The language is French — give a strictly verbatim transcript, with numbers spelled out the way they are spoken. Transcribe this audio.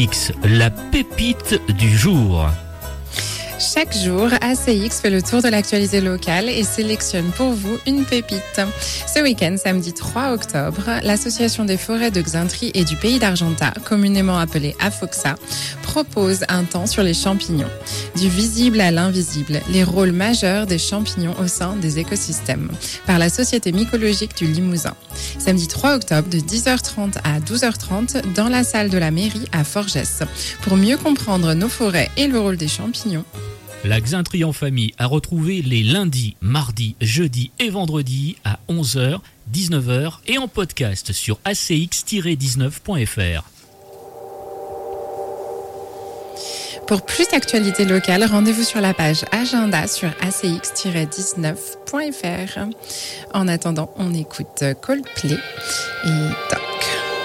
X, la pépite du jour. Chaque jour, A C X fait le tour de l'actualité locale et sélectionne pour vous une pépite. Ce week-end, samedi trois octobre, l'Association des forêts de Xaintry et du Pays d'Argentat, communément appelée AFOXA, propose un temps sur les champignons. Du visible à l'invisible, les rôles majeurs des champignons au sein des écosystèmes, par la Société mycologique du Limousin. Samedi trois octobre, de dix heures trente à douze heures trente, dans la salle de la mairie à Forgès. Pour mieux comprendre nos forêts et le rôle des champignons, La Xaintry en famille a retrouvé les lundis, mardis, jeudis et vendredis à onze heures, dix-neuf heures et en podcast sur a c x tiret dix-neuf point f r. Pour plus d'actualités locales, rendez-vous sur la page agenda sur a c x tiret dix-neuf point f r. En attendant, on écoute Coldplay et Top.